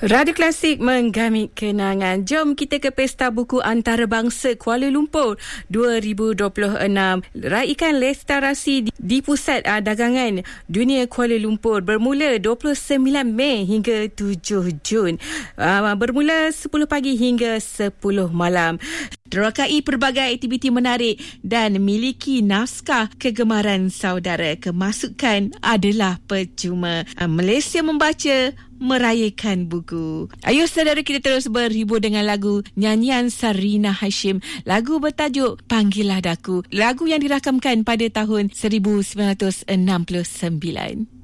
Radio Klasik menggamit kenangan. Jom kita ke Pesta Buku Antarabangsa Kuala Lumpur 2026. Raikan restorasi di Pusat Dagangan Dunia Kuala Lumpur bermula 29 Mei hingga 7 Jun. Bermula 10 pagi hingga 10 malam. Rakai pelbagai aktiviti menarik dan miliki naskah kegemaran saudara. Kemasukan adalah percuma. Malaysia membaca, merayakan buku. Ayuh saudara, kita terus berhibur dengan lagu nyanyian Sarina Hashim. Lagu bertajuk Panggillah Daku. Lagu yang dirakamkan pada tahun 1969.